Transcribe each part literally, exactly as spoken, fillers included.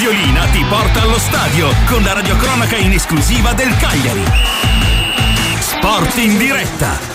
Mariolina ti porta allo stadio con la radiocronaca in esclusiva del Cagliari. Sport in diretta.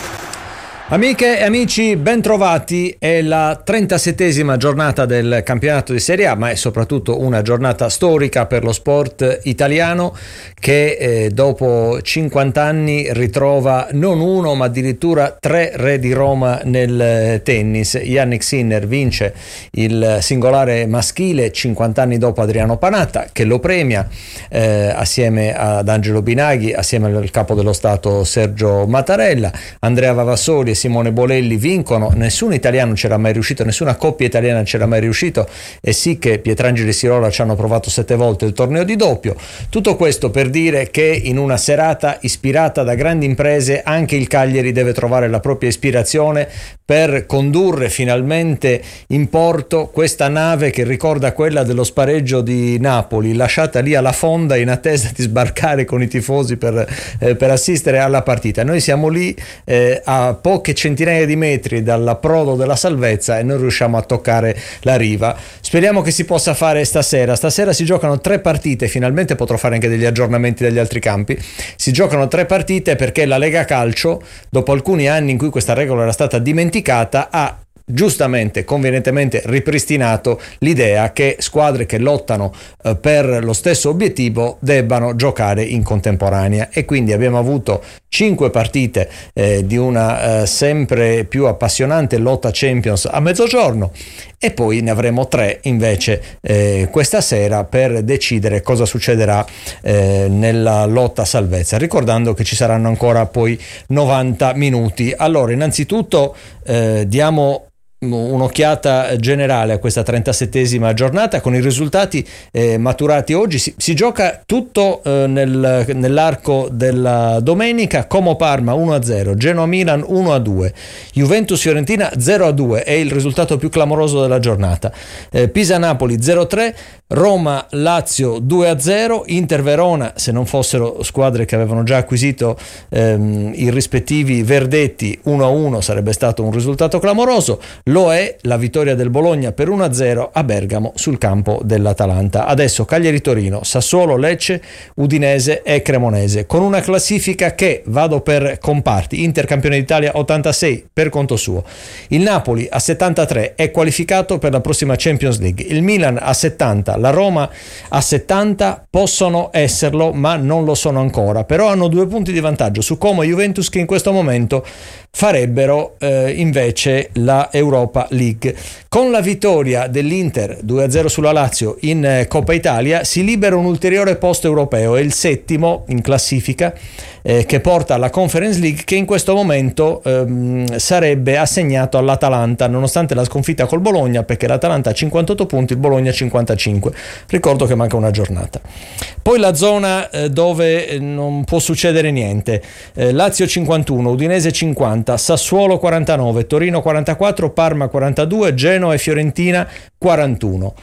Amiche e amici, ben trovati. È la trentasettesima giornata del campionato di Serie A, ma è soprattutto una giornata storica per lo sport italiano che eh, dopo cinquanta anni ritrova non uno ma addirittura tre re di Roma nel tennis. Jannik Sinner vince il singolare maschile cinquanta anni dopo Adriano Panatta, che lo premia eh, assieme ad Angelo Binaghi, assieme al capo dello Stato Sergio Mattarella. Andrea Vavassori e Simone Bolelli vincono. Nessun italiano c'era mai riuscito, nessuna coppia italiana c'era mai riuscito, e sì che Pietrangeli e Sirola ci hanno provato sette volte il torneo di doppio. Tutto questo per dire che in una serata ispirata da grandi imprese anche il Cagliari deve trovare la propria ispirazione per condurre finalmente in porto questa nave che ricorda quella dello spareggio di Napoli, lasciata lì alla fonda in attesa di sbarcare con i tifosi per, eh, per assistere alla partita. Noi siamo lì eh, a poche centinaia di metri dall'approdo della salvezza e non riusciamo a toccare la riva. Speriamo che si possa fare stasera. Stasera si giocano tre partite, finalmente potrò fare anche degli aggiornamenti dagli altri campi. Si giocano tre partite perché la Lega Calcio, dopo alcuni anni in cui questa regola era stata dimenticata, ha giustamente, convenientemente ripristinato l'idea che squadre che lottano eh, per lo stesso obiettivo debbano giocare in contemporanea, e quindi abbiamo avuto cinque partite eh, di una eh, sempre più appassionante lotta Champions a mezzogiorno, e poi ne avremo tre invece eh, questa sera per decidere cosa succederà eh, nella lotta salvezza, ricordando che ci saranno ancora poi novanta minuti. Allora, innanzitutto eh, diamo un'occhiata generale a questa trentasettesima giornata con i risultati eh, maturati oggi. Si, si gioca tutto eh, nel, nell'arco della domenica. Como Parma uno a zero, Genoa Milan uno a due, Juventus Fiorentina zero a due è il risultato più clamoroso della giornata, eh, Pisa Napoli zero a tre, Roma Lazio due a zero, Inter Verona, se non fossero squadre che avevano già acquisito ehm, i rispettivi verdetti, uno a uno sarebbe stato un risultato clamoroso. Lo è la vittoria del Bologna per uno a zero a Bergamo sul campo dell'Atalanta. Adesso Cagliari-Torino, Sassuolo-Lecce, Udinese e Cremonese, con una classifica che, vado per comparti: Inter campione d'Italia ottantasei per conto suo, il Napoli a settantatré è qualificato per la prossima Champions League, il Milan a settanta, la Roma a settanta possono esserlo ma non lo sono ancora, però hanno due punti di vantaggio su Como e Juventus, che in questo momento farebbero eh, invece la Europa League. Con la vittoria dell'Inter due a zero sulla Lazio in eh, Coppa Italia si libera un ulteriore posto europeo, è il settimo in classifica eh, che porta alla Conference League, che in questo momento ehm, sarebbe assegnato all'Atalanta, nonostante la sconfitta col Bologna, perché l'Atalanta ha cinquantotto punti, il Bologna cinquantacinque. Ricordo che manca una giornata. Poi la zona eh, dove non può succedere niente: eh, Lazio cinquantuno, Udinese cinquanta, Sassuolo quarantanove, Torino quarantaquattro, Parma quarantadue, Genoa e Fiorentina quarantuno.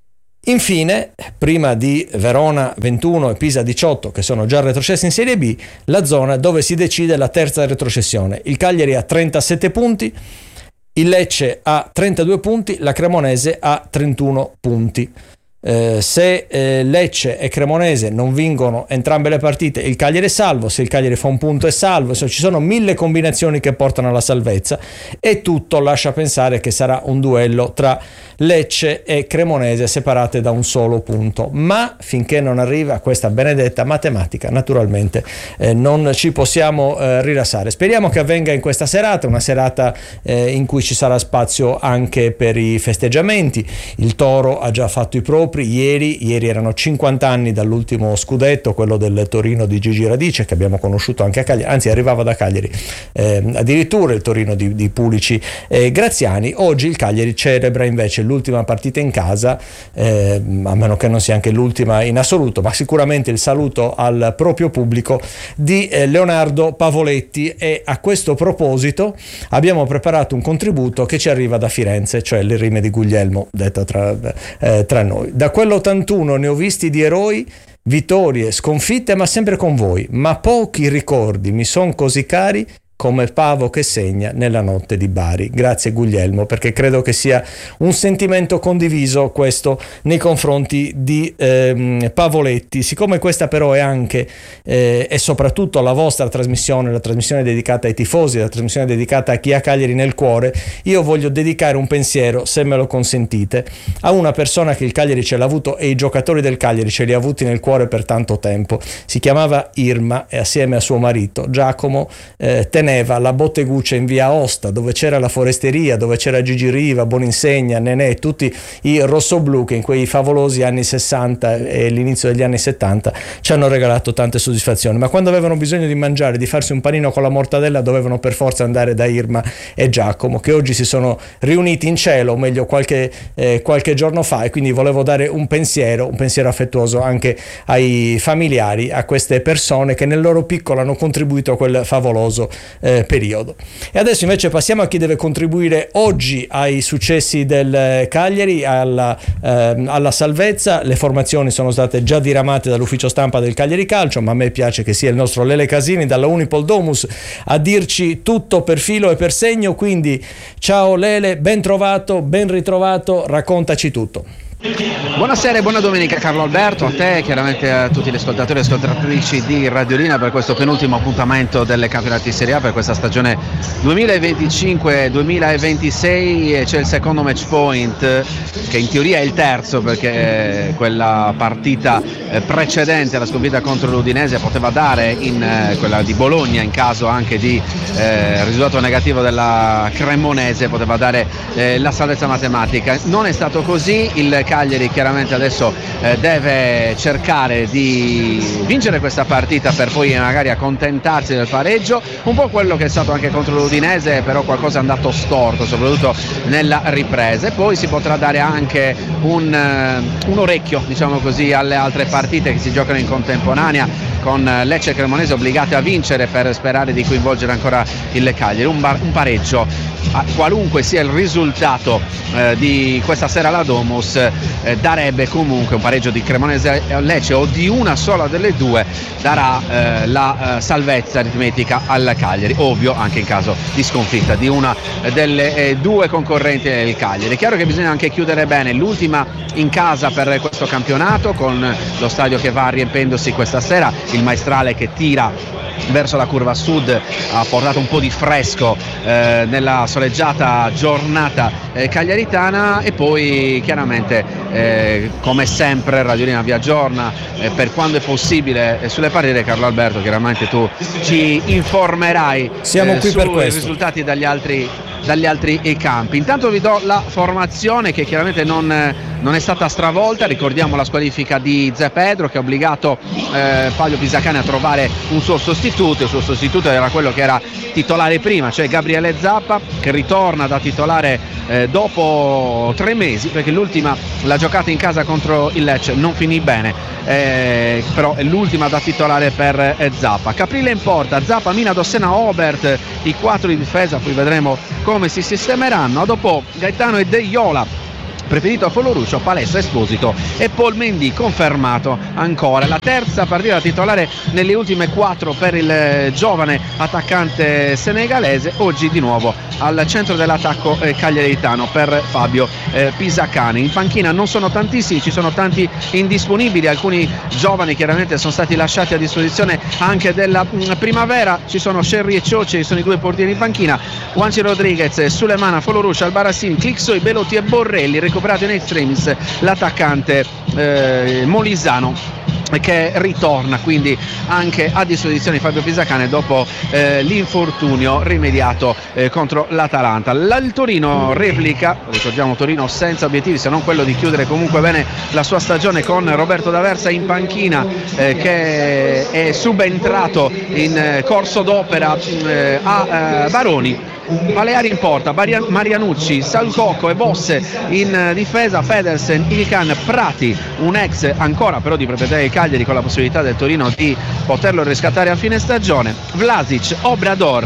Infine, prima di Verona ventuno e Pisa diciotto, che sono già retrocessi in Serie B, la zona dove si decide la terza retrocessione. Il Cagliari ha trentasette punti, il Lecce ha trentadue punti, la Cremonese ha trentuno punti. Eh, se eh, Lecce e Cremonese non vincono entrambe le partite, il Cagliari è salvo. Se il Cagliari fa un punto è salvo. Insomma, ci sono mille combinazioni che portano alla salvezza, e tutto lascia pensare che sarà un duello tra Lecce e Cremonese separate da un solo punto. Ma finché non arriva questa benedetta matematica, naturalmente eh, non ci possiamo eh, rilassare. Speriamo che avvenga in questa serata, una serata eh, in cui ci sarà spazio anche per i festeggiamenti. Il Toro ha già fatto i propri ieri, ieri erano cinquanta anni dall'ultimo scudetto, quello del Torino di Gigi Radice, che abbiamo conosciuto anche a Cagliari, anzi arrivava da Cagliari, eh, addirittura il Torino di, di Pulici e Graziani. Oggi il Cagliari celebra invece l'ultima partita in casa, eh, a meno che non sia anche l'ultima in assoluto, ma sicuramente il saluto al proprio pubblico di eh, Leonardo Pavoletti. E a questo proposito abbiamo preparato un contributo che ci arriva da Firenze, cioè le rime di Guglielmo, detta tra, eh, tra noi. Da quell'ottantuno ne ho visti di eroi, vittorie, sconfitte, ma sempre con voi, ma pochi ricordi mi son così cari come Pavo che segna nella notte di Bari. Grazie Guglielmo, perché credo che sia un sentimento condiviso questo nei confronti di ehm, Pavoletti. Siccome questa però è anche eh, e soprattutto la vostra trasmissione, la trasmissione dedicata ai tifosi, la trasmissione dedicata a chi ha Cagliari nel cuore, io voglio dedicare un pensiero, se me lo consentite, a una persona che il Cagliari ce l'ha avuto e i giocatori del Cagliari ce li ha avuti nel cuore per tanto tempo. Si chiamava Irma e assieme a suo marito Giacomo eh, teneva la botteguccia in via Aosta, dove c'era la foresteria, dove c'era Gigi Riva, Boninsegna, Nenè, tutti i rossoblù che in quei favolosi anni sessanta e l'inizio degli anni settanta ci hanno regalato tante soddisfazioni, ma quando avevano bisogno di mangiare, di farsi un panino con la mortadella, dovevano per forza andare da Irma e Giacomo, che oggi si sono riuniti in cielo, o meglio qualche, eh, qualche giorno fa, e quindi volevo dare un pensiero, un pensiero affettuoso anche ai familiari, a queste persone che nel loro piccolo hanno contribuito a quel favoloso eh, periodo. E adesso invece passiamo a chi deve contribuire oggi ai successi del Cagliari, alla, eh, alla salvezza. Le formazioni sono state già diramate dall'ufficio stampa del Cagliari Calcio, ma a me piace che sia il nostro Lele Casini dalla Unipol Domus a dirci tutto per filo e per segno, quindi ciao Lele, ben trovato, ben ritrovato, raccontaci tutto. Buonasera e buona domenica Carlo Alberto, a te, chiaramente a tutti gli ascoltatori e ascoltatrici di Radiolina per questo penultimo appuntamento delle campionati di Serie A per questa stagione duemilaventicinque duemilaventisei. C'è il secondo match point, che in teoria è il terzo, perché quella partita precedente alla sconfitta contro l'Udinese poteva dare, in quella di Bologna, in caso anche di eh, risultato negativo della Cremonese, poteva dare eh, la salvezza matematica. Non è stato così. Il Cagliari chiaramente adesso eh, deve cercare di vincere questa partita per poi magari accontentarsi del pareggio, un po' quello che è stato anche contro l'Udinese, però qualcosa è andato storto soprattutto nella ripresa, e poi si potrà dare anche un, uh, un orecchio, diciamo così, alle altre partite che si giocano in contemporanea, con Lecce e Cremonese obbligate a vincere per sperare di coinvolgere ancora il Cagliari. Un, bar- un pareggio, qualunque sia il risultato eh, di questa sera alla Domus, eh, darebbe comunque un pareggio di Cremonese e Lecce o di una sola delle due darà eh, la eh, salvezza aritmetica al Cagliari, ovvio anche in caso di sconfitta di una delle eh, due concorrenti del Cagliari. È chiaro che bisogna anche chiudere bene l'ultima in casa per questo campionato, con lo stadio che va riempendosi questa sera, il Maestrale che tira verso la curva sud ha portato un po' di fresco eh, nella soleggiata giornata eh, cagliaritana, e poi chiaramente eh, come sempre Radiolina vi aggiorna eh, per quando è possibile eh, sulle partite. Carlo Alberto, chiaramente tu ci informerai Siamo eh, qui sui per questo. risultati dagli altri dagli altri campi. Intanto vi do la formazione che chiaramente non, non è stata stravolta. Ricordiamo la squalifica di Zé Pedro, che ha obbligato eh, Fabio Pisacane a trovare un suo sostituto. Il suo sostituto era quello che era titolare prima, cioè Gabriele Zappa, che ritorna da titolare eh, dopo tre mesi, perché l'ultima l'ha giocata in casa contro il Lecce, non finì bene, eh, però è l'ultima da titolare per eh, Zappa. Caprile in porta, Zappa, Mina, Dossena, Obert, i quattro di difesa, poi vedremo come si sistemeranno. Dopo Gaetano e De Iola, preferito a Foloruccio, Palestra, Esposito e Paul Mendy confermato ancora. La terza partita titolare nelle ultime quattro per il giovane attaccante senegalese, oggi di nuovo al centro dell'attacco eh, cagliaritano per Fabio eh, Pisacane. In panchina non sono tantissimi, ci sono tanti indisponibili, alcuni giovani chiaramente sono stati lasciati a disposizione anche della mh, primavera. Ci sono Scerri e Ciocci, sono i due portieri in panchina, Juanci Rodriguez, Sulemana, Foloruccio, Albarracin, Clixoi, Belotti e Borrelli. Recuperato in extremis l'attaccante eh, Molisano, che ritorna quindi anche a disposizione di Fabio Pisacane dopo eh, l'infortunio rimediato eh, contro l'Atalanta. La, il Torino replica, ricordiamo Torino senza obiettivi se non quello di chiudere comunque bene la sua stagione, con Roberto D'Aversa in panchina eh, che è subentrato in eh, corso d'opera eh, a eh, Baroni. Baleari in porta, Marianucci, Salcocco e Bosse in difesa, Pedersen, Ilkan, Prati, un ex ancora però di proprietà del Cagliari, con la possibilità del Torino di poterlo riscattare a fine stagione, Vlasic, Obrador,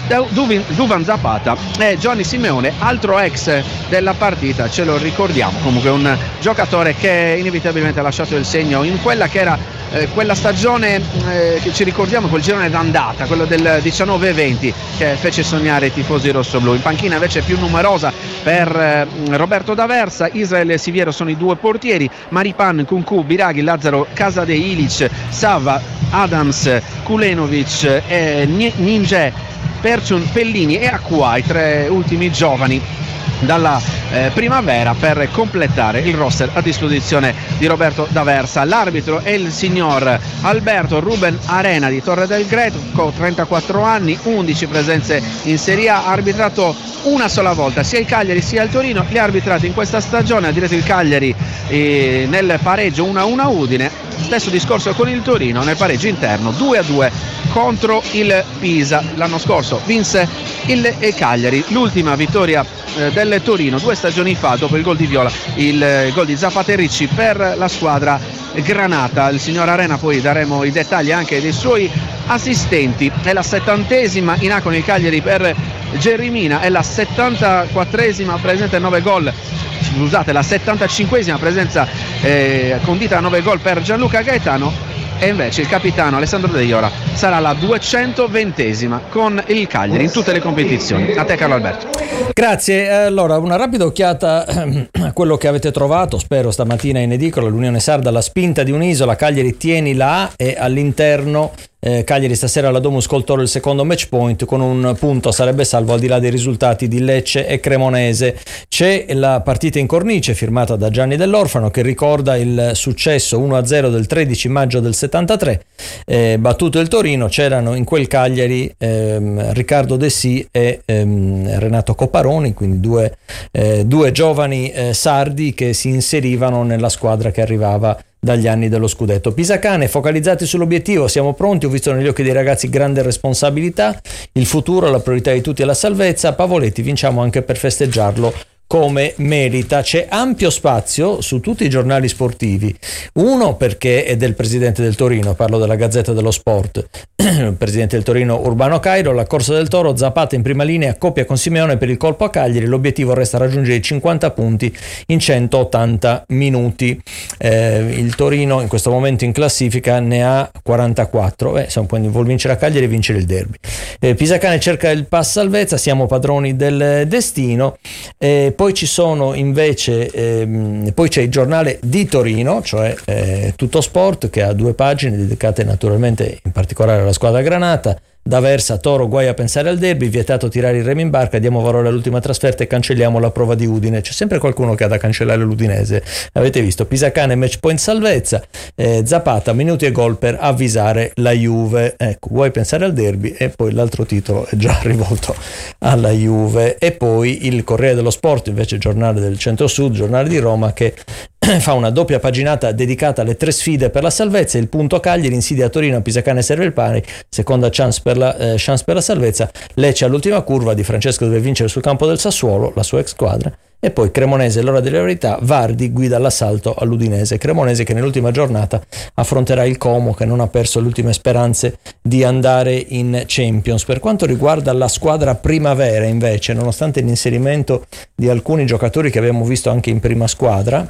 Duvan Zapata e Giovanni Simeone, altro ex della partita, ce lo ricordiamo, comunque un giocatore che inevitabilmente ha lasciato il segno in quella che era eh, quella stagione eh, che ci ricordiamo, quel girone d'andata, quello del diciannove venti, che fece sognare i tifosi rossoblù. In panchina invece più numerosa per eh, Roberto D'Aversa, Israel e Siviero sono i due portieri, Maripan, Kunku, Biraghi, Lazzaro, Casade, Ilic, Sava, Adams, Kulenovic e Ninje, Perciun, Pellini e Acqua, i tre ultimi giovani dalla eh, primavera per completare il roster a disposizione di Roberto D'Aversa. L'arbitro è il signor Alberto Ruben Arena di Torre del Greco, trentaquattro anni, undici presenze in Serie A, ha arbitrato una sola volta sia il Cagliari sia il Torino, li ha arbitrati in questa stagione, ha diretto il Cagliari eh, nel pareggio uno a uno a Udine, stesso discorso con il Torino nel pareggio interno due a due contro il Pisa. L'anno scorso vinse il Cagliari, l'ultima vittoria eh, del Torino due stagioni fa dopo il gol di Viola, il eh, gol di Zapata e Ricci per la squadra granata. Il signor Arena, poi daremo i dettagli anche dei suoi assistenti. È la settantesima in A con il Cagliari per Gerry Mina, è la settantaquattresima presenza e nove gol, scusate, la settantacinquesima presenza eh, condita a nove gol per Gianluca Gaetano, e invece il capitano Alessandro De Iora sarà la duecentoventesima con il Cagliari in tutte le competizioni. A te Carlo Alberto. Grazie. Allora, una rapida occhiata a quello che avete trovato, spero, stamattina in edicola. L'Unione Sarda, la spinta di un'isola, Cagliari tieni la A, e all'interno eh, Cagliari stasera alla Domus col Toro il secondo match point, con un punto sarebbe salvo al di là dei risultati di Lecce e Cremonese. C'è la partita in cornice firmata da Gianni Dell'Orfano, che ricorda il successo uno a zero del tredici maggio del settantatré, eh, battuto il Torino. C'erano in quel Cagliari ehm, Riccardo De Sì e ehm, Renato Copparoni, quindi due, eh, due giovani eh, sardi che si inserivano nella squadra che arrivava dagli anni dello scudetto. Pisacane, focalizzati sull'obiettivo, siamo pronti, ho visto negli occhi dei ragazzi grande responsabilità, il futuro, la priorità di tutti è la salvezza. Pavoletti, vinciamo anche per festeggiarlo come merita. C'è ampio spazio su tutti i giornali sportivi, uno perché è del presidente del Torino, parlo della Gazzetta dello Sport, il presidente del Torino Urbano Cairo. La corsa del Toro, Zapata in prima linea, coppia con Simeone per il colpo a Cagliari, l'obiettivo resta raggiungere i cinquanta punti in centottanta minuti. Eh, il Torino in questo momento in classifica ne ha quarantaquattro, eh, insomma, quindi vuol vincere a Cagliari e vincere il derby. eh, Pisacane cerca il pass salvezza, siamo padroni del destino. eh, Poi ci sono invece, ehm, poi c'è il giornale di Torino, cioè eh, Tutto Sport, che ha due pagine dedicate naturalmente in particolare alla squadra granata. D'Aversa, Toro, guai a pensare al derby, vietato tirare il remo in barca, diamo valore all'ultima trasferta e cancelliamo la prova di Udine. C'è sempre qualcuno che ha da cancellare l'Udinese, avete visto. Pisacane, match point salvezza, eh, Zapata, minuti e gol per avvisare la Juve. Ecco, guai pensare al derby, e poi l'altro titolo è già rivolto alla Juve. E poi il Corriere dello Sport, invece giornale del centro-sud, giornale di Roma, che fa una doppia paginata dedicata alle tre sfide per la salvezza. Il punto Cagliari, insidia a Torino, a Pisacane serve il pari, seconda chance per la, eh, chance per la salvezza. Lecce all'ultima curva, Di Francesco deve vincere sul campo del Sassuolo, la sua ex squadra. E poi Cremonese, l'ora della verità, Vardi guida l'assalto all'Udinese. Cremonese che nell'ultima giornata affronterà il Como, che non ha perso le ultime speranze di andare in Champions. Per quanto riguarda la squadra primavera invece, nonostante l'inserimento di alcuni giocatori che abbiamo visto anche in prima squadra,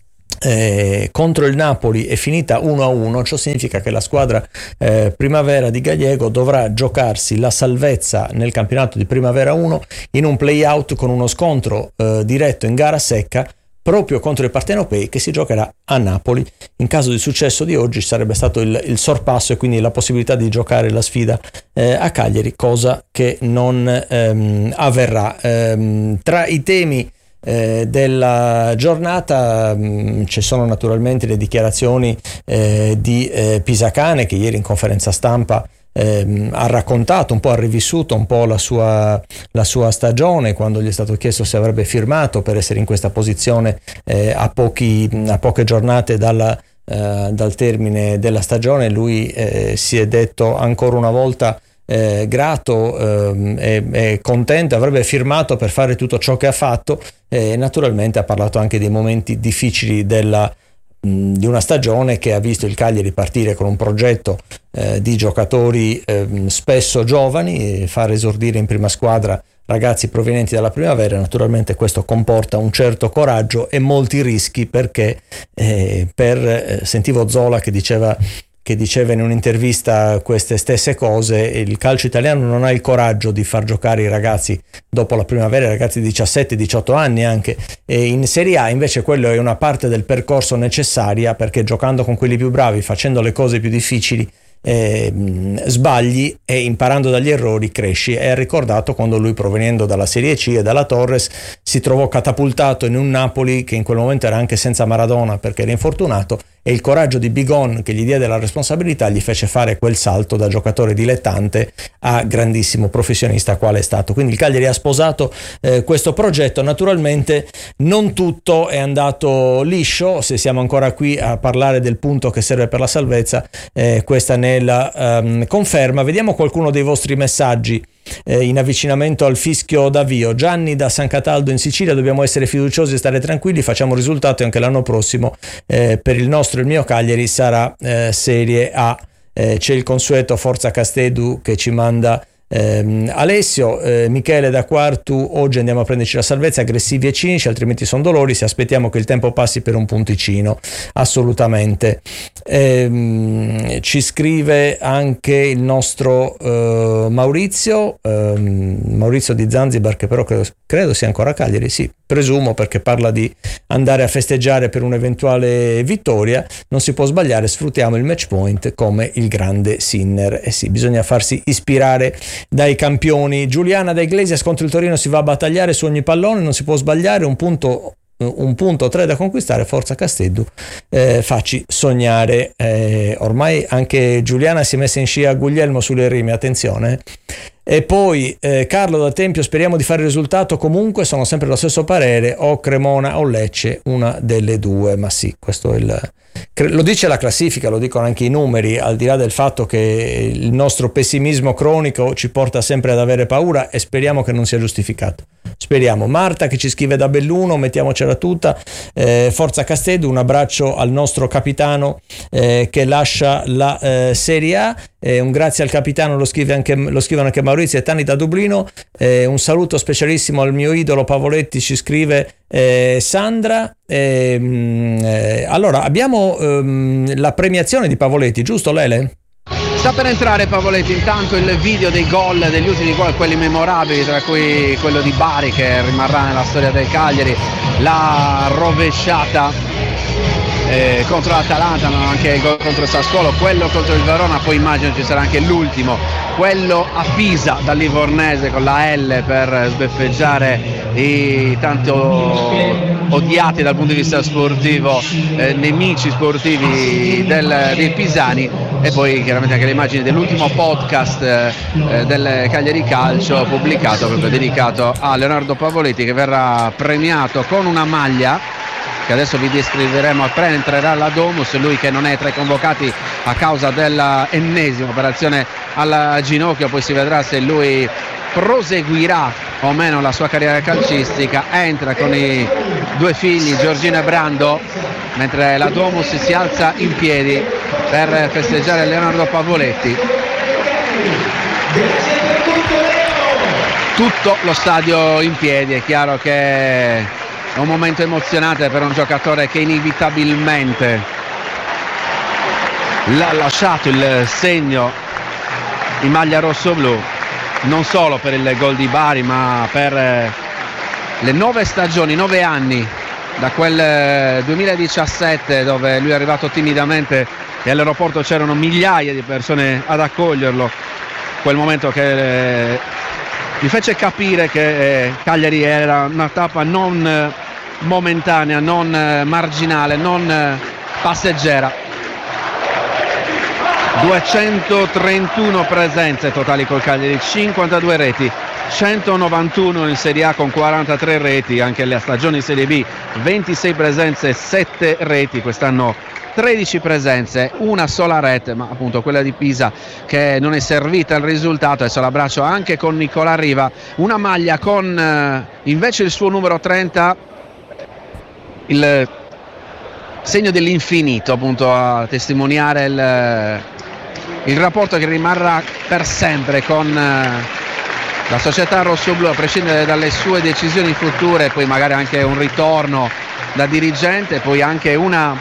Eh, contro il Napoli è finita uno a uno. Ciò significa che la squadra eh, primavera di Gallego dovrà giocarsi la salvezza nel campionato di Primavera uno in un play-out con uno scontro eh, diretto in gara secca proprio contro i partenopei, che si giocherà a Napoli. In caso di successo di oggi sarebbe stato il, il sorpasso e quindi la possibilità di giocare la sfida eh, a Cagliari, cosa che non ehm, avverrà. Ehm, tra i temi Eh, della giornata mh, ci sono naturalmente le dichiarazioni eh, di eh, Pisacane, che ieri in conferenza stampa eh, ha raccontato un po', ha rivissuto un po' la sua, la sua stagione, quando gli è stato chiesto se avrebbe firmato per essere in questa posizione eh, a, pochi, a poche giornate dalla, eh, dal termine della stagione. Lui eh, si è detto ancora una volta Eh, grato ehm, e, e contento, avrebbe firmato per fare tutto ciò che ha fatto, e naturalmente ha parlato anche dei momenti difficili della mh, di una stagione che ha visto il Cagliari partire con un progetto eh, di giocatori eh, spesso giovani e far esordire in prima squadra ragazzi provenienti dalla primavera. Naturalmente questo comporta un certo coraggio e molti rischi, perché eh, per eh, sentivo Zola che diceva che diceva in un'intervista queste stesse cose: il calcio italiano non ha il coraggio di far giocare i ragazzi dopo la primavera, i ragazzi di diciassette diciotto anni anche, e in Serie A invece quello è una parte del percorso necessaria, perché giocando con quelli più bravi, facendo le cose più difficili, Eh, sbagli, e imparando dagli errori cresci. È ricordato quando lui, provenendo dalla Serie C e dalla Torres, si trovò catapultato in un Napoli che in quel momento era anche senza Maradona perché era infortunato, e il coraggio di Bigon, che gli diede la responsabilità, gli fece fare quel salto da giocatore dilettante a grandissimo professionista quale è stato. Quindi il Cagliari ha sposato eh, questo progetto. Naturalmente non tutto è andato liscio, se siamo ancora qui a parlare del punto che serve per la salvezza, eh, questa ne è la um, conferma. Vediamo qualcuno dei vostri messaggi eh, in avvicinamento al fischio d'avvio. Gianni da San Cataldo in Sicilia: dobbiamo essere fiduciosi e stare tranquilli, facciamo risultato e anche l'anno prossimo eh, per il nostro e il mio Cagliari sarà eh, Serie A. Eh, c'è il consueto Forza Castedu che ci manda Eh, Alessio. eh, Michele da Quartu: oggi andiamo a prenderci la salvezza, aggressivi e cinici, altrimenti sono dolori, se aspettiamo che il tempo passi per un punticino. Assolutamente. Eh, ci scrive anche il nostro eh, Maurizio eh, Maurizio di Zanzibar, che però credo, credo sia ancora a Cagliari, sì, presumo, perché parla di andare a festeggiare per un'eventuale vittoria. Non si può sbagliare, sfruttiamo il match point come il grande Sinner. Eh sì, bisogna farsi ispirare dai campioni. Giuliana da Iglesias: contro il Torino si va a battagliare su ogni pallone, non si può sbagliare, un punto un punto tre da conquistare, Forza Casteddu, eh, facci sognare. Eh, ormai anche Giuliana si è messa in scia a Guglielmo sulle rime, attenzione. E poi eh, Carlo da Tempio: speriamo di fare il risultato, comunque sono sempre lo stesso parere, o Cremona o Lecce, una delle due. Ma sì, questo è il, lo dice la classifica, lo dicono anche i numeri, al di là del fatto che il nostro pessimismo cronico ci porta sempre ad avere paura, e speriamo che non sia giustificato. Speriamo. Marta che ci scrive da Belluno: mettiamocela tutta, eh, Forza Casteddu, un abbraccio al nostro capitano eh, che lascia la eh, Serie A, eh, un grazie al capitano lo, scrive anche, lo scrivono anche Maurizio e Tani da Dublino, eh, un saluto specialissimo al mio idolo Pavoletti, ci scrive eh, Sandra. Eh, eh, allora abbiamo ehm, la premiazione di Pavoletti, giusto Lele? Sta per entrare Pavoletti, intanto il video dei gol, degli ultimi gol, quelli memorabili, tra cui quello di Bari che rimarrà nella storia del Cagliari, la rovesciata eh, contro l'Atalanta, ma anche il gol contro il Sassuolo, quello contro il Verona, poi immagino ci sarà anche l'ultimo, quello a Pisa dal Livornese con la L per sbeffeggiare i tanto odiati dal punto di vista sportivo eh, nemici sportivi del, dei pisani, e poi chiaramente anche le immagini dell'ultimo podcast eh, del Cagliari Calcio pubblicato, proprio dedicato a Leonardo Pavoletti, che verrà premiato con una maglia che adesso vi descriveremo appena entrerà la Domus, lui che non è tra i convocati a causa dell'ennesima operazione al ginocchio. Poi si vedrà se lui proseguirà o meno la sua carriera calcistica. Entra con i due figli, Giorgino e Brando, mentre la Domus si alza in piedi per festeggiare Leonardo Pavoletti. Tutto lo stadio in piedi, è chiaro che è un momento emozionante per un giocatore che inevitabilmente l'ha lasciato il segno in maglia rosso-blu, non solo per il gol di Bari, ma per le nove stagioni, nove anni, da quel duemiladiciassette dove lui è arrivato timidamente e all'aeroporto c'erano migliaia di persone ad accoglierlo, quel momento che mi fece capire che Cagliari era una tappa non momentanea, non marginale, non passeggera. duecentotrentuno presenze totali col Cagliari, cinquantadue reti, centonovantuno in Serie A con quarantatré reti, anche la stagione in Serie B ventisei presenze, sette reti, quest'anno tredici presenze, una sola rete, ma appunto quella di Pisa che non è servita al risultato. Adesso l'abbraccio anche con Nicola Riva, una maglia con eh, invece il suo numero trenta, il segno dell'infinito, appunto, a testimoniare il, il rapporto che rimarrà per sempre con la società rossoblu, a prescindere dalle sue decisioni future, poi magari anche un ritorno da dirigente, poi anche una,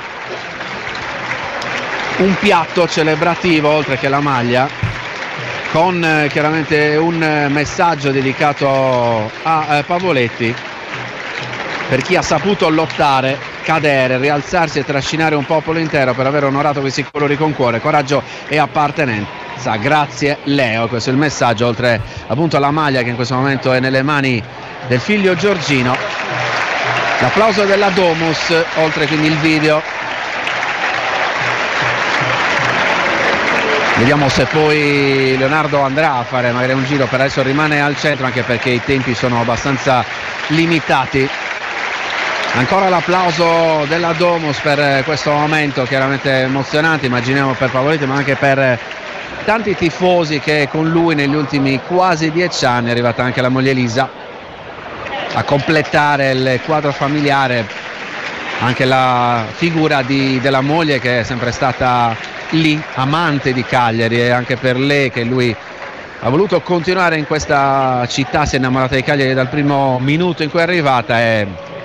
un piatto celebrativo oltre che la maglia, con eh, chiaramente un messaggio dedicato a eh, Pavoletti, per chi ha saputo lottare, cadere, rialzarsi e trascinare un popolo intero per aver onorato questi colori con cuore, coraggio e appartenenza. Grazie Leo, questo è il messaggio, oltre appunto alla maglia che in questo momento è nelle mani del figlio Giorgino. L'applauso della Domus, oltre quindi il video. Vediamo se poi Leonardo andrà a fare magari un giro, per adesso rimane al centro anche perché i tempi sono abbastanza limitati. Ancora l'applauso della Domus per questo momento chiaramente emozionante, immaginiamo per Pavoletti ma anche per tanti tifosi che con lui negli ultimi quasi dieci anni, è arrivata anche la moglie Elisa a completare il quadro familiare, anche la figura di, della moglie che è sempre stata lì, amante di Cagliari, e anche per lei che lui ha voluto continuare in questa città, si è innamorata di Cagliari dal primo minuto in cui è arrivata e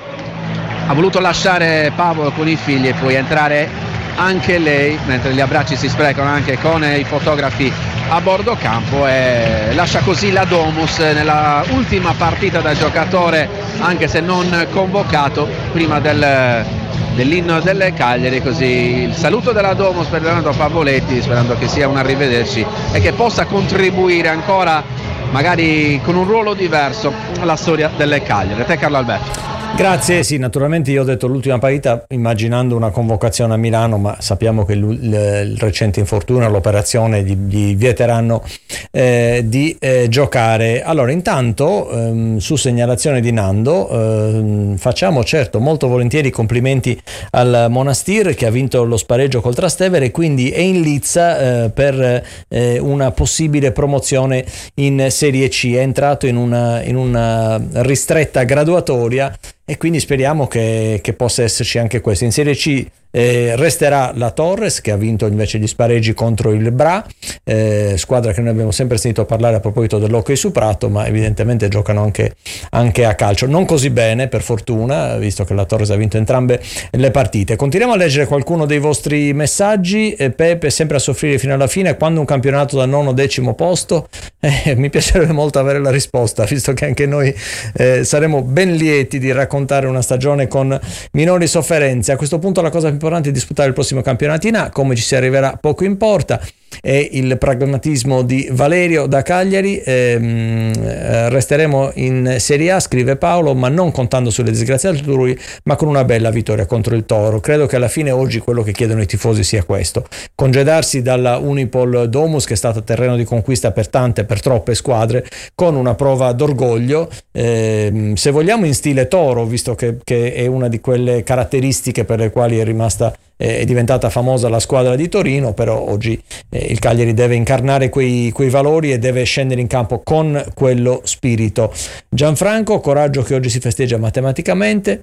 ha voluto lasciare Paolo con i figli e poi entrare anche lei, mentre gli abbracci si sprecano anche con i fotografi a bordo campo, e lascia così la Domus nella ultima partita da giocatore, anche se non convocato, prima del, dell'inno delle Cagliari. Così il saluto della Domus per Leonardo Pavoletti, sperando che sia un arrivederci e che possa contribuire ancora magari con un ruolo diverso alla storia delle Cagliari. A te Carlo Alberto. Grazie, sì, naturalmente io ho detto l'ultima partita immaginando una convocazione a Milano, ma sappiamo che il, il, il recente infortunio, l'operazione gli, gli vieteranno eh, di eh, giocare. Allora, intanto ehm, su segnalazione di Nando ehm, facciamo certo molto volentieri complimenti al Monastir che ha vinto lo spareggio col Trastevere e quindi è in lizza eh, per eh, una possibile promozione in Serie C, è entrato in una, in una ristretta graduatoria e quindi speriamo che, che possa esserci anche questo. In Serie C eh, resterà la Torres che ha vinto invece gli spareggi contro il Bra, eh, squadra che noi abbiamo sempre sentito parlare a proposito dell'hockey su prato, ma evidentemente giocano anche, anche a calcio, non così bene per fortuna, visto che la Torres ha vinto entrambe le partite. Continuiamo a leggere qualcuno dei vostri messaggi. eh, Pepe sempre a soffrire fino alla fine, quando un campionato da nono decimo posto? Eh, mi piacerebbe molto avere la risposta, visto che anche noi eh, saremo ben lieti di raccontare una stagione con minori sofferenze. A questo punto la cosa più importante è disputare il prossimo campionato in A, come ci si arriverà poco importa. E il pragmatismo di Valerio da Cagliari, ehm, resteremo in Serie A, scrive Paolo, ma non contando sulle disgrazie altrui, ma con una bella vittoria contro il Toro. Credo che alla fine oggi quello che chiedono i tifosi sia questo: congedarsi dalla Unipol Domus, che è stata terreno di conquista per tante, per troppe squadre, con una prova d'orgoglio, ehm, se vogliamo in stile Toro, visto che, che è una di quelle caratteristiche per le quali è rimasta è diventata famosa la squadra di Torino. Però oggi eh, il Cagliari deve incarnare quei, quei valori e deve scendere in campo con quello spirito. Gianfranco, coraggio che oggi si festeggia matematicamente.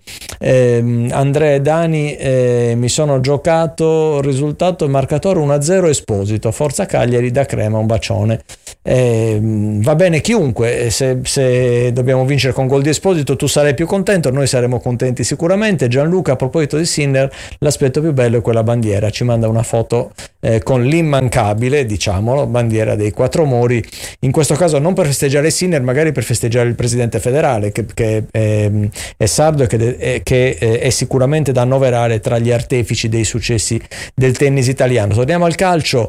eh, Andrea e Dani, eh, mi sono giocato risultato e marcatore uno a zero Esposito, forza Cagliari, da Crema un bacione. Eh, va bene chiunque, se, se dobbiamo vincere con gol di Esposito tu sarai più contento, noi saremo contenti sicuramente. Gianluca, a proposito di Sinner, l'aspetto più bello è quella bandiera, ci manda una foto eh, con l'immancabile, diciamolo, bandiera dei Quattro Mori, in questo caso non per festeggiare Sinner, magari per festeggiare il presidente federale che, che è, è sardo e che, è, che è sicuramente da annoverare tra gli artefici dei successi del tennis italiano. Torniamo al calcio,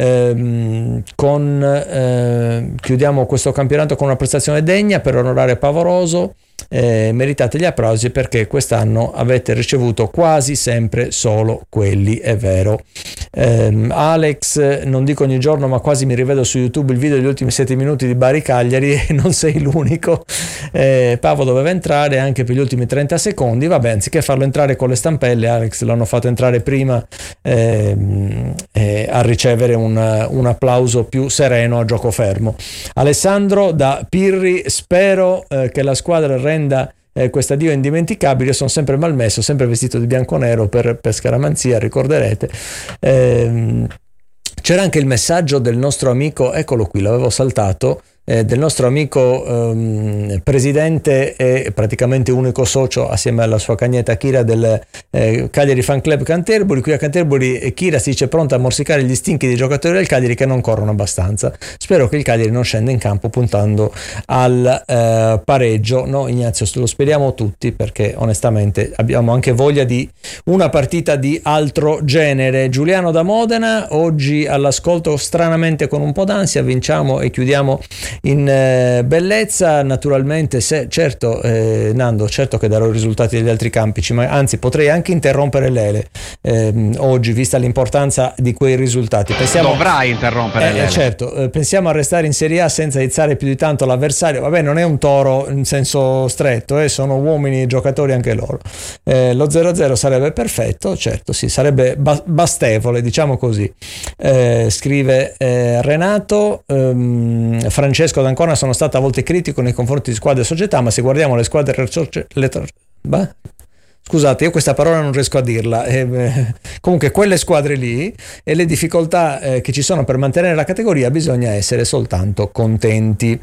ehm, con eh, chiudiamo questo campionato con una prestazione degna per onorare Pavoroso. Eh, meritate gli applausi perché quest'anno avete ricevuto quasi sempre solo quelli, è vero. eh, Alex, non dico ogni giorno ma quasi mi rivedo su YouTube il video degli ultimi sette minuti di Bari Cagliari e non sei l'unico. eh, Pavo doveva entrare anche per gli ultimi trenta secondi, vabbè, anziché farlo entrare con le stampelle, Alex l'hanno fatto entrare prima eh, eh, a ricevere un, un applauso più sereno a gioco fermo. Alessandro da Pirri, spero eh, che la squadra renda eh, questo addio indimenticabile. Io sono sempre malmesso, sempre vestito di bianco-nero per, per scaramanzia, ricorderete. Ehm, c'era anche il messaggio del nostro amico, eccolo qui, l'avevo saltato, eh, del nostro amico ehm, presidente e praticamente unico socio assieme alla sua cagnetta Kira del eh, Cagliari Fan Club Canterbury. Qui a Canterbury Kira si dice pronta a morsicare gli stinchi dei giocatori del Cagliari che non corrono abbastanza. Spero che il Cagliari non scenda in campo puntando al eh, pareggio. No, Ignazio, lo speriamo tutti, perché onestamente abbiamo anche voglia di una partita di altro genere. Giuliano da Modena, oggi all'ascolto stranamente con un po' d'ansia, vinciamo e chiudiamo in eh, bellezza. Naturalmente, se, certo eh, Nando, certo che darò i risultati degli altri campi, ma anzi potrei anche interrompere l'Ele eh, oggi, vista l'importanza di quei risultati. Pensiamo, dovrai interrompere eh, l'Ele. Certo, eh, pensiamo a restare in Serie A senza aizzare più di tanto l'avversario. Vabbè, non è un toro in senso stretto, eh, sono uomini giocatori anche loro. Eh, lo zero a zero sarebbe perfetto, certo, sì, sarebbe ba- bastevole, diciamo così. Eh, scrive eh, Renato. ehm, Francesco D'Ancona: sono stato a volte critico nei confronti di squadre e società, ma se guardiamo le squadre le, bah, scusate, io questa parola non riesco a dirla, eh, comunque quelle squadre lì e le difficoltà eh, che ci sono per mantenere la categoria, bisogna essere soltanto contenti.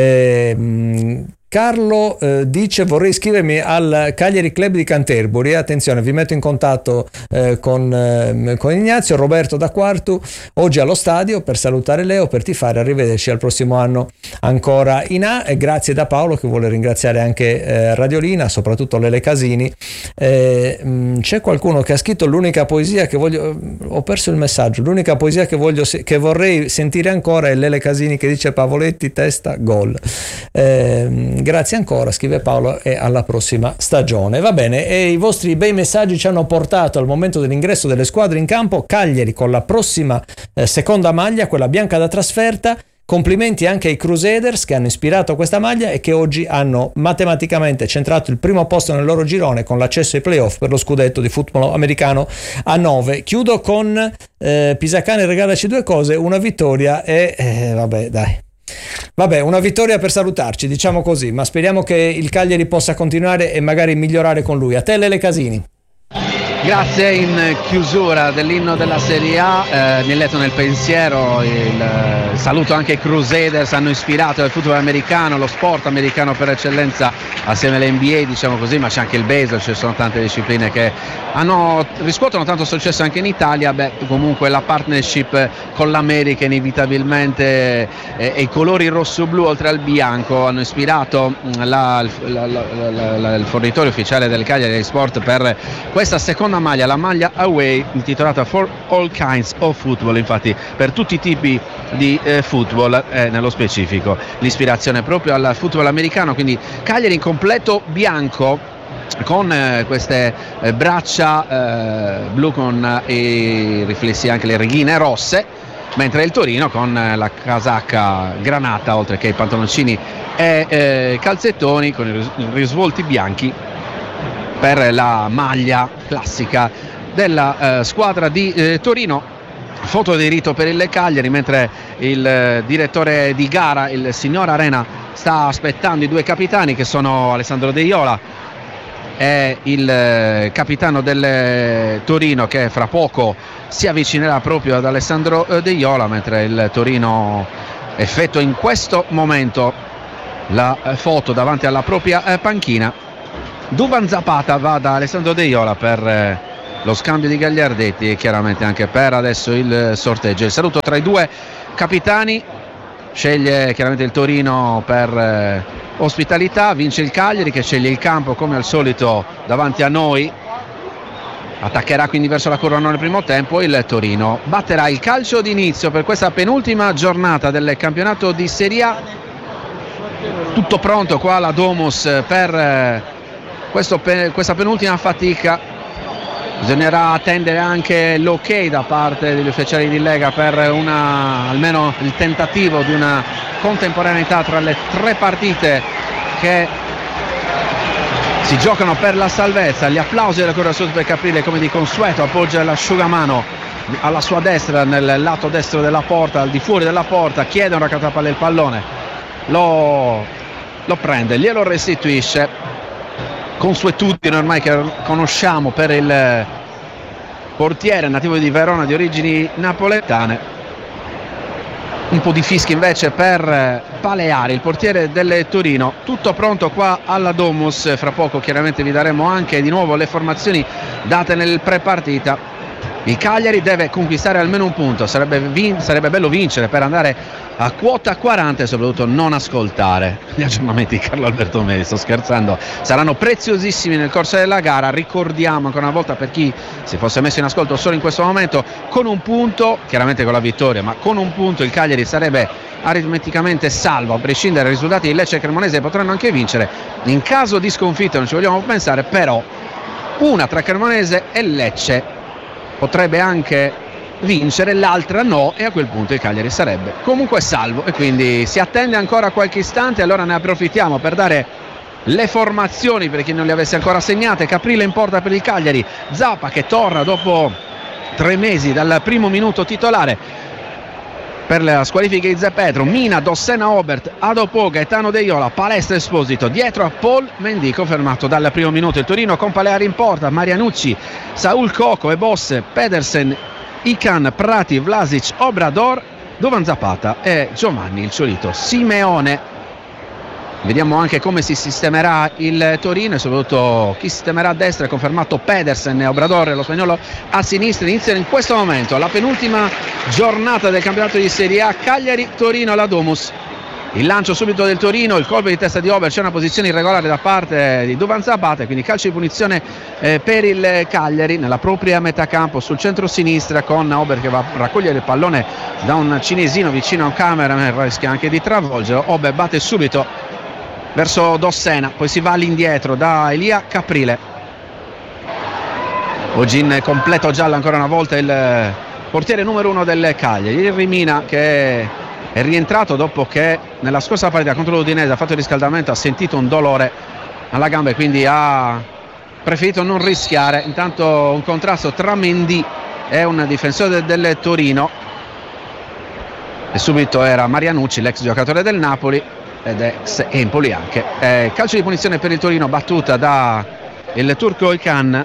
eh, Carlo eh, dice: vorrei iscrivermi al Cagliari Club di Canterbury. Attenzione, vi metto in contatto eh, con, eh, con Ignazio. Roberto da Quartu, oggi allo stadio per salutare Leo, per tifare. Arrivederci al prossimo anno ancora in A. E grazie da Paolo, che vuole ringraziare anche eh, Radiolina, soprattutto Lele Casini. Eh, mh, c'è qualcuno che ha scritto: l'unica poesia che voglio, ho perso il messaggio, l'unica poesia che voglio che vorrei sentire ancora è Lele Casini che dice Pavoletti testa gol. Eh, grazie ancora, scrive Paolo, e alla prossima stagione. Va bene, e i vostri bei messaggi ci hanno portato al momento dell'ingresso delle squadre in campo. Cagliari con la prossima eh, seconda maglia, quella bianca da trasferta. Complimenti anche ai Crusaders che hanno ispirato questa maglia e che oggi hanno matematicamente centrato il primo posto nel loro girone con l'accesso ai playoff per lo scudetto di football americano a nove. Chiudo con eh, Pisacane regalaci due cose, una vittoria e eh, vabbè dai Vabbè, una vittoria per salutarci, diciamo così, ma speriamo che il Cagliari possa continuare e magari migliorare con lui. A te Lele Casini. Grazie. In chiusura dell'inno della Serie A eh, mi è letto nel pensiero il, il saluto anche ai Crusaders, hanno ispirato il football americano, lo sport americano per eccellenza assieme all'N B A, diciamo così, ma c'è anche il baseball, ci sono tante discipline che hanno, riscuotono tanto successo anche in Italia. Beh, comunque la partnership con l'America inevitabilmente eh, e i colori rosso-blu oltre al bianco hanno ispirato la, la, la, la, la, il fornitore ufficiale del Cagliari Sport per questa seconda maglia, la maglia away intitolata For All Kinds of Football, infatti per tutti i tipi di eh, football, eh, nello specifico l'ispirazione proprio al football americano, quindi Cagliari in completo bianco con eh, queste eh, braccia eh, blu con eh, i riflessi anche le righine rosse, mentre il Torino con eh, la casacca granata oltre che i pantaloncini e eh, calzettoni con i ris- risvolti bianchi per la maglia classica della eh, squadra di eh, Torino. Foto di rito per il Cagliari, mentre il eh, direttore di gara, il signor Arena, sta aspettando i due capitani che sono Alessandro De Iola e il eh, capitano del eh, Torino, che fra poco si avvicinerà proprio ad Alessandro eh, De Iola, mentre il Torino effettua in questo momento la eh, foto davanti alla propria eh, panchina. Duvan Zapata va da Alessandro De Iola per eh, lo scambio di Gagliardetti e chiaramente anche per adesso il sorteggio. Il saluto tra i due capitani, sceglie chiaramente il Torino per eh, ospitalità, vince il Cagliari che sceglie il campo come al solito davanti a noi, attaccherà quindi verso la curva nel primo tempo. Il Torino batterà il calcio d'inizio per questa penultima giornata del campionato di Serie A. Tutto pronto qua alla Domus per eh, questo, questa penultima fatica. Bisognerà attendere anche l'ok da parte degli ufficiali di Lega per una, almeno il tentativo di una contemporaneità tra le tre partite che si giocano per la salvezza. Gli applausi della Corriere Sud per Caprile, come di consueto, appoggia l'asciugamano alla sua destra, nel lato destro della porta, al di fuori della porta, chiede un raccattapalle il pallone, lo, lo prende, glielo restituisce consuetudine ormai che conosciamo per il portiere nativo di Verona di origini napoletane. Un po' di fischi invece per Paleari, il portiere del Torino. Tutto pronto qua alla Domus, fra poco chiaramente vi daremo anche di nuovo le formazioni date nel prepartita. Il Cagliari deve conquistare almeno un punto, sarebbe, vin- sarebbe bello vincere per andare a quota quaranta e soprattutto non ascoltare gli aggiornamenti di Carlo Alberto Meli. Sto scherzando, saranno preziosissimi nel corso della gara. Ricordiamo ancora una volta, per chi si fosse messo in ascolto solo in questo momento, con un punto, chiaramente con la vittoria, ma con un punto il Cagliari sarebbe aritmeticamente salvo, a prescindere dai risultati di Lecce e Cremonese potranno anche vincere. In caso di sconfitta non ci vogliamo pensare, però una tra Cremonese e Lecce potrebbe anche vincere, l'altra no, e a quel punto il Cagliari sarebbe comunque salvo e quindi si attende ancora qualche istante. Allora ne approfittiamo per dare le formazioni per chi non le avesse ancora segnate. Caprile in porta per il Cagliari, Zappa che torna dopo tre mesi dal primo minuto titolare per la squalifica di Zepedro, Mina, Dossena, Obert, Adopo, Gaetano De Iola, Palestra, Esposito, dietro a Paul Mendico fermato dal primo minuto. Il Torino con Paleari in porta, Marianucci, Saul Coco e Bosse, Pedersen, Ican, Prati, Vlasic, Obrador, Dovan Zapata e Giovanni il solito Simeone. Vediamo anche come si sistemerà il Torino e soprattutto chi sistemerà a destra. È confermato Pedersen e Obrador, lo spagnolo a sinistra. Iniziano in questo momento la penultima giornata del campionato di Serie A, Cagliari-Torino alla Domus. Il lancio subito del Torino, il colpo di testa di Ober, c'è una posizione irregolare da parte di Dovan Zapata, quindi calcio di punizione eh, per il Cagliari nella propria metà campo sul centro-sinistra, con Ober che va a raccogliere il pallone da un cinesino vicino a un cameraman, rischia anche di travolgere. Ober batte subito verso Dossena, poi si va all'indietro da Elia Caprile. Oggi in completo giallo ancora una volta il portiere numero uno del Cagliari, il Rimina, che è rientrato dopo che nella scorsa partita contro l'Udinese ha fatto il riscaldamento, ha sentito un dolore alla gamba e quindi ha preferito non rischiare. Intanto un contrasto tra Mendy e un difensore del Torino e subito era Marianucci, l'ex giocatore del Napoli ed ex Empoli anche. Eh, calcio di punizione per il Torino, battuta da il turco Ican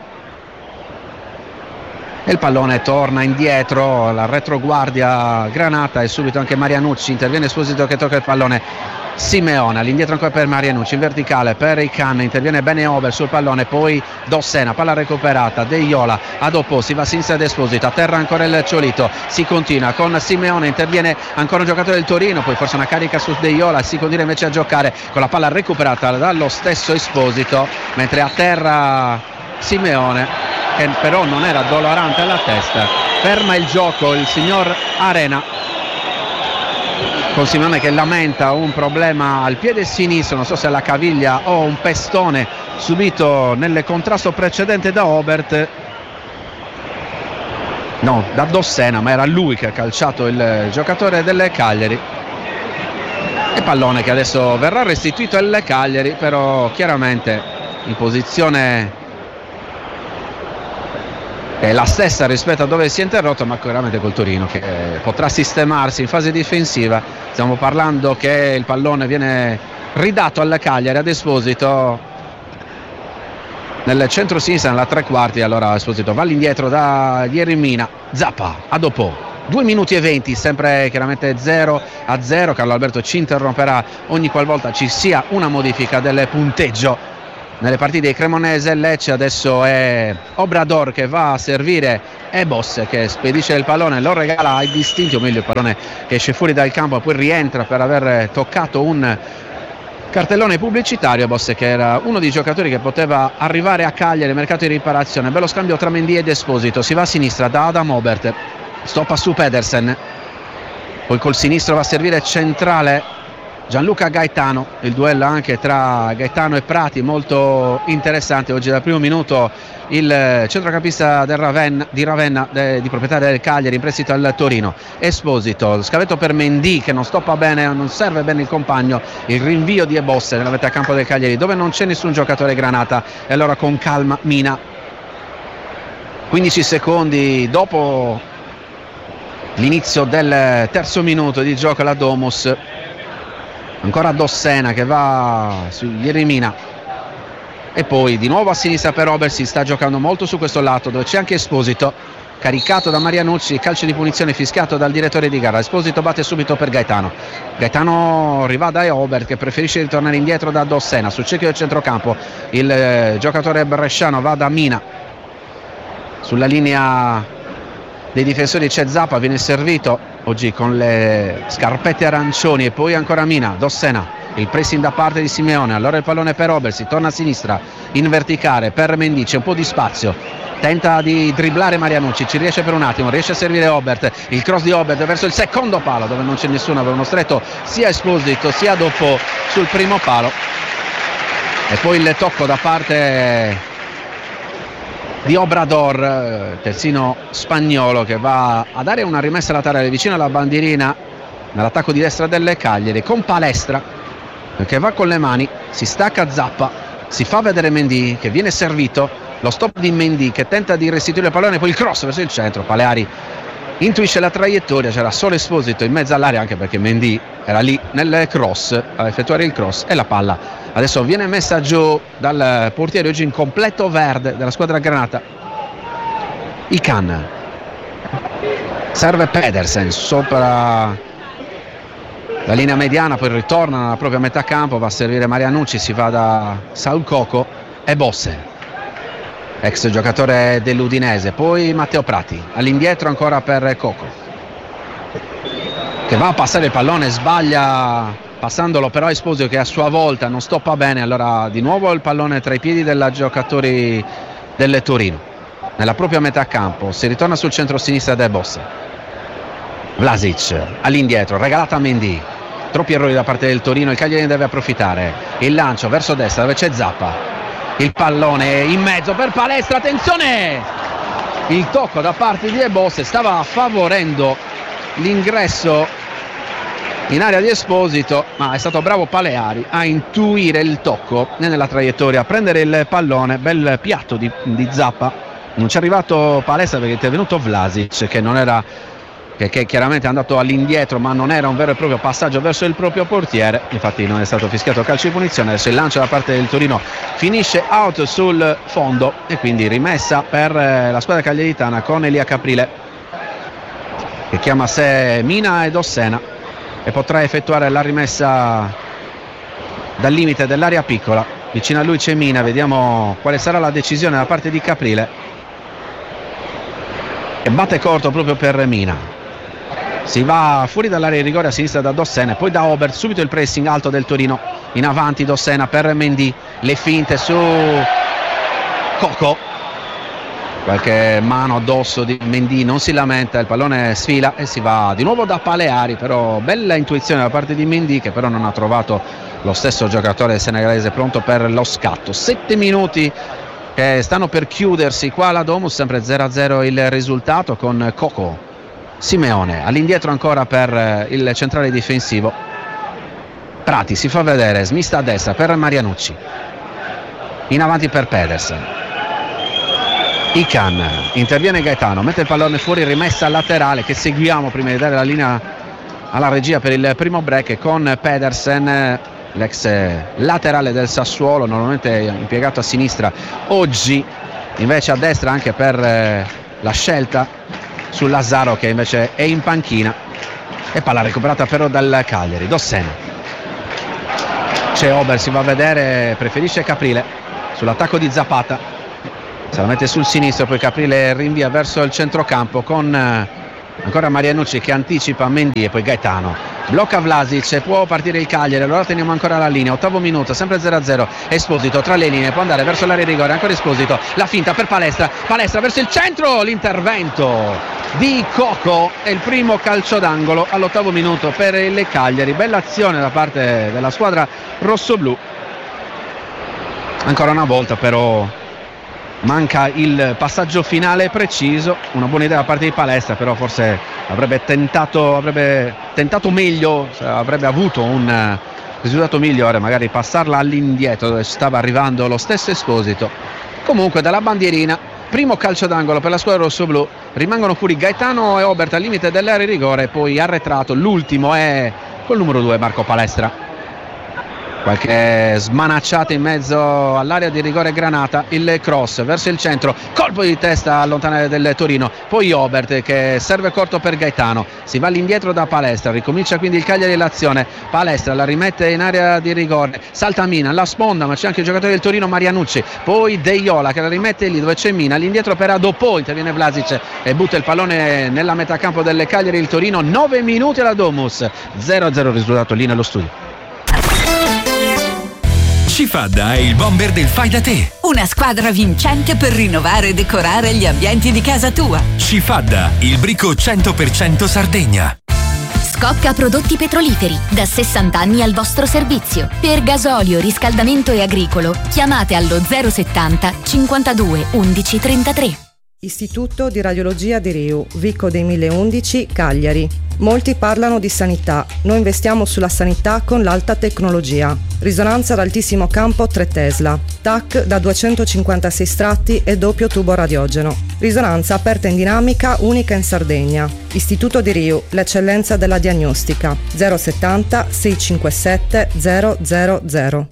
e il pallone torna indietro, la retroguardia granata e subito anche Marianucci interviene. Esposito che tocca il pallone, Simeone all'indietro ancora per Marianucci, in verticale per Ican, interviene bene Ober sul pallone, poi Dossena, palla recuperata, De Iola a dopo, si va a sinistra ed Esposito, a terra ancora il Ciolito, si continua con Simeone, interviene ancora un giocatore del Torino, poi forse una carica su De Iola, si continua invece a giocare con la palla recuperata dallo stesso Esposito, mentre a terra Simeone, che però non era dolorante alla testa, ferma il gioco il signor Arena, con Simeone che lamenta un problema al piede sinistro, non so se alla caviglia o un pestone subito nel contrasto precedente da Obert, no, da Dossena, ma era lui che ha calciato il giocatore del Cagliari. E pallone che adesso verrà restituito al Cagliari, però chiaramente in posizione è la stessa rispetto a dove si è interrotto, ma chiaramente col Torino che eh, potrà sistemarsi in fase difensiva. Stiamo parlando che il pallone viene ridato al Cagliari ad Esposito nel centro-sinistra, nella tre quarti. Allora Esposito va all'indietro da Ieremina, Zappa a dopo due minuti e venti, sempre chiaramente zero a zero. Carlo Alberto ci interromperà ogni qualvolta ci sia una modifica del punteggio nelle partite di Cremonese e Lecce. Adesso è Obrador che va a servire e Bosse che spedisce il pallone, lo regala ai distinti, o meglio il pallone che esce fuori dal campo e poi rientra per aver toccato un cartellone pubblicitario. Bosse che era uno dei giocatori che poteva arrivare a Cagliari, mercato di riparazione. Bello scambio tra Mendy ed Esposito, si va a sinistra da Adam Obert, stoppa su Pedersen, poi col sinistro va a servire centrale Gianluca Gaetano. Il duello anche tra Gaetano e Prati molto interessante oggi dal primo minuto. Il centrocampista del Ravenna, di Ravenna de, di proprietà del Cagliari in prestito al Torino. Esposito, scavetto per Mendy che non stoppa bene, non serve bene il compagno, il rinvio di Ebosse nella metà campo del Cagliari dove non c'è nessun giocatore granata e allora con calma Mina. quindici secondi dopo l'inizio del terzo minuto di gioco alla Domus, ancora Dossena che va su Ieremina, e poi di nuovo a sinistra per Ober. Si sta giocando molto su questo lato dove c'è anche Esposito, caricato da Marianucci, calcio di punizione fischiato dal direttore di gara. Esposito batte subito per Gaetano, Gaetano arriva da Ober che preferisce ritornare indietro da Dossena sul cerchio del centrocampo. Il eh, giocatore bresciano va da Mina, sulla linea dei difensori c'è Zappa, viene servito oggi con le scarpette arancioni, e poi ancora Mina, Dossena, il pressing da parte di Simeone, allora il pallone per Ober, si torna a sinistra in verticale per Mendy, c'è un po' di spazio, tenta di dribblare Marianucci, ci riesce per un attimo, riesce a servire Obert, il cross di Obert verso il secondo palo dove non c'è nessuno, avevano stretto sia Esposito sia dopo sul primo palo, e poi il tocco da parte di Obrador, terzino spagnolo, che va a dare una rimessa laterale vicino alla bandierina nell'attacco di destra delle Cagliari, con Palestra che va con le mani, si stacca Zappa, si fa vedere Mendy che viene servito, lo stop di Mendy che tenta di restituire il pallone, poi il cross verso il centro, Paleari intuisce la traiettoria, c'era solo Esposito in mezzo all'area, anche perché Mendy era lì nel cross a effettuare il cross, e la palla adesso viene messa giù dal portiere oggi in completo verde della squadra granata. Ican, serve Pedersen sopra la linea mediana, poi ritorna nella propria metà campo, va a servire Marianucci, si va da Saul Coco e Bosse, ex giocatore dell'Udinese, poi Matteo Prati all'indietro ancora per Coco che va a passare il pallone, sbaglia passandolo però Esposito che a sua volta non stoppa bene, allora di nuovo il pallone tra i piedi dei giocatori del Torino nella propria metà campo, si ritorna sul centro-sinistra del Bosse. Vlasic all'indietro, regalata a Mendy, troppi errori da parte del Torino, il Cagliari ne deve approfittare, il lancio verso destra dove c'è Zappa, il pallone in mezzo per Palestra, attenzione, il tocco da parte di Bosse stava favorendo l'ingresso in area di Esposito, ma è stato bravo Paleari a intuire il tocco nella traiettoria, a prendere il pallone, bel piatto di, di Zappa, non ci è arrivato Palestra perché è intervenuto Vlasic che non era che, che chiaramente è andato all'indietro, ma non era un vero e proprio passaggio verso il proprio portiere, infatti non è stato fischiato calcio di punizione. Adesso il lancio da parte del Torino finisce out sul fondo e quindi rimessa per la squadra cagliaritana con Elia Caprile che chiama a sé Mina ed Ossena e potrà effettuare la rimessa dal limite dell'area piccola. Vicino a lui c'è Mina, vediamo quale sarà la decisione da parte di Caprile, e batte corto proprio per Mina, si va fuori dall'area di rigore a sinistra da Dossena e poi da Obert, subito il pressing alto del Torino, in avanti Dossena per Mendy, le finte su Coco, qualche mano addosso di Mendy, non si lamenta, il pallone sfila e si va di nuovo da Paleari, però bella intuizione da parte di Mendy che però non ha trovato lo stesso giocatore senegalese pronto per lo scatto. Sette minuti che stanno per chiudersi qua alla Domus, sempre zero a zero il risultato, con Coco, Simeone all'indietro ancora per il centrale difensivo, Prati si fa vedere, smista a destra per Marianucci, in avanti per Pedersen, Ican, interviene Gaetano, mette il pallone fuori, rimessa laterale che seguiamo prima di dare la linea alla regia per il primo break, con Pedersen, l'ex laterale del Sassuolo, normalmente impiegato a sinistra, oggi invece a destra anche per la scelta su Lazzaro che invece è in panchina, e palla recuperata però dal Cagliari. Dossena, c'è Ober, si va a vedere, preferisce Caprile sull'attacco di Zapata, se la mette sul sinistro, poi Caprile rinvia verso il centrocampo con ancora Marianucci che anticipa Mendy e poi Gaetano blocca Vlasic e può partire il Cagliari. Allora teniamo ancora la linea, ottavo minuto, sempre zero a zero. Esposito tra le linee, può andare verso l'area di rigore, ancora Esposito, la finta per Palestra, Palestra verso il centro, l'intervento di Coco e il primo calcio d'angolo all'ottavo minuto per il Cagliari. Bella azione da parte della squadra rossoblù, ancora una volta però manca il passaggio finale preciso. Una buona idea da parte di Palestra, però forse avrebbe tentato, avrebbe tentato meglio, avrebbe avuto un risultato migliore, magari passarla all'indietro dove stava arrivando lo stesso Esposito. Comunque dalla bandierina, primo calcio d'angolo per la squadra rossoblù, rimangono fuori Gaetano e Obert al limite dell'area di rigore, poi arretrato l'ultimo è col numero due Marco Palestra. qualche smanacciata in mezzo all'area di rigore Granata, il cross verso il centro, colpo di testa allontanare del Torino, poi Obert che serve corto per Gaetano, si va all'indietro da Palestra, ricomincia quindi il Cagliari l'azione, Palestra la rimette in area di rigore, salta Mina, la sponda, ma c'è anche il giocatore del Torino Marianucci, poi De Iola che la rimette lì dove c'è Mina, all'indietro per Adopò, interviene Vlasic e butta il pallone nella metà campo del Cagliari il Torino, nove minuti alla Domus, zero a zero il risultato lì nello studio. Cifadda è il bomber del fai da te. Una squadra vincente per rinnovare e decorare gli ambienti di casa tua. Cifadda, il brico cento per cento Sardegna. Scocca Prodotti Petroliferi, da sessanta anni al vostro servizio. Per gasolio, riscaldamento e agricolo, chiamate allo zero settanta cinquantadue undici trentatré. Istituto di Radiologia di Riu, Vico dei mille undici, Cagliari. Molti parlano di sanità, noi investiamo sulla sanità con l'alta tecnologia. Risonanza ad altissimo campo tre Tesla, T A C da duecentocinquantasei stratti e doppio tubo radiogeno. Risonanza aperta in dinamica, unica in Sardegna. Istituto di Riu, l'eccellenza della diagnostica. zero settanta seicentocinquantasette zero zero zero.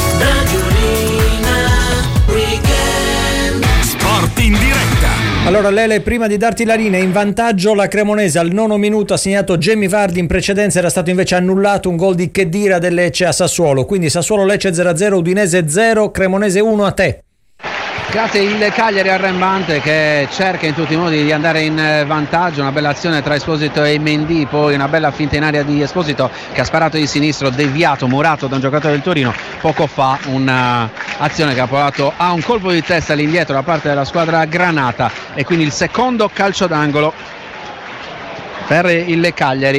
Sport in diretta. Allora Lele, prima di darti la linea, in vantaggio la Cremonese al nono minuto ha segnato Jamie Vardy, in precedenza era stato invece annullato un gol di Khedira del Lecce a Sassuolo, quindi Sassuolo-Lecce zero a zero, Udinese zero, Cremonese uno. A te. Grazie il Cagliari arrembante che cerca in tutti i modi di andare in vantaggio, una bella azione tra Esposito e Mendy, poi una bella finta in area di Esposito che ha sparato di sinistro, deviato, murato da un giocatore del Torino poco fa, un'azione che ha portato a un colpo di testa all'indietro da parte della squadra Granata e quindi il secondo calcio d'angolo per il Cagliari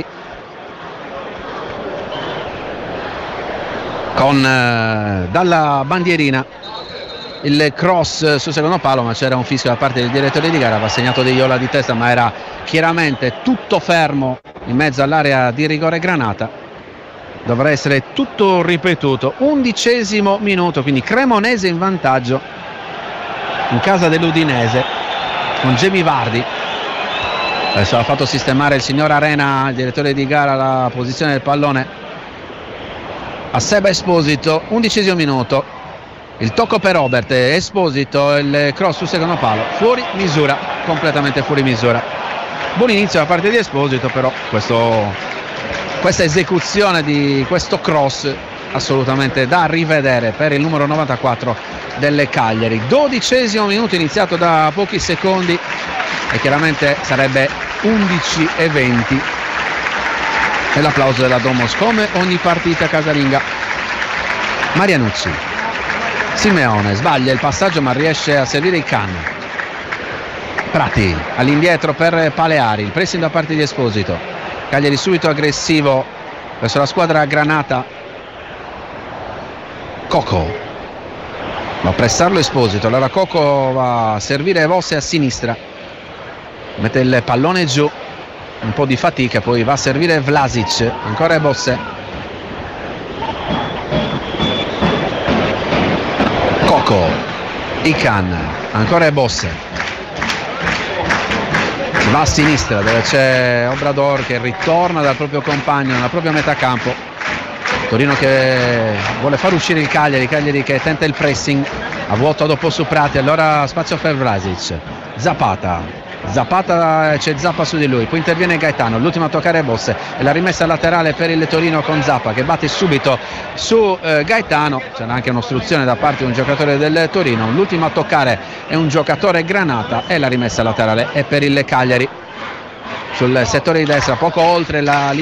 con eh, dalla bandierina il cross sul secondo palo, ma c'era un fischio da parte del direttore di gara, aveva segnato De Iola di testa ma era chiaramente tutto fermo in mezzo all'area di rigore Granata. Dovrà essere tutto ripetuto. Undicesimo minuto, quindi Cremonese in vantaggio in casa dell'Udinese con Jamie Vardy. Adesso ha fatto sistemare il signor Arena, il direttore di gara, la posizione del pallone a Seba Esposito. Undicesimo minuto, il tocco per Robert, Esposito, il cross sul secondo palo, fuori misura, completamente fuori misura. Buon inizio da parte di Esposito, però questo, questa esecuzione di questo cross assolutamente da rivedere per il numero novantaquattro delle Cagliari. Dodicesimo minuto iniziato da pochi secondi e chiaramente sarebbe undici e venti e l'applauso della Domos come ogni partita casalinga. Marianucci, Simeone sbaglia il passaggio ma riesce a servire i Can. Prati all'indietro per Paleari, il pressing da parte di Esposito, Cagliari subito aggressivo verso la squadra Granata. Coco va a pressarlo Esposito, allora Coco va a servire Vosse a sinistra, mette il pallone giù, un po' di fatica, poi va a servire Vlasic, ancora Vosse. Coco, Ican, ancora Bosse, si va a sinistra dove c'è Obrador che ritorna dal proprio compagno nella propria metà campo. Torino che vuole far uscire il Cagliari, Cagliari che tenta il pressing a vuoto dopo su Prati, allora spazio per Vlasic, Zapata, Zapata, c'è Zappa su di lui, poi interviene Gaetano, l'ultimo a toccare è Bosse e la rimessa laterale per il Torino con Zappa che batte subito su eh, Gaetano. C'era anche un'ostruzione da parte di un giocatore del Torino, l'ultimo a toccare è un giocatore Granata e la rimessa laterale è per il Cagliari sul settore di destra, poco oltre la